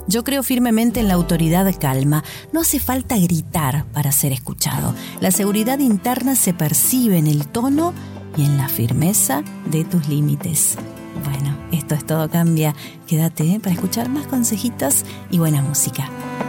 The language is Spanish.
Yo creo firmemente en la autoridad calma. No hace falta gritar para ser escuchado. La seguridad interna se percibe en el tono y en la firmeza de tus límites. Bueno, esto es Todo Cambia. Quédate para escuchar más consejitos y buena música.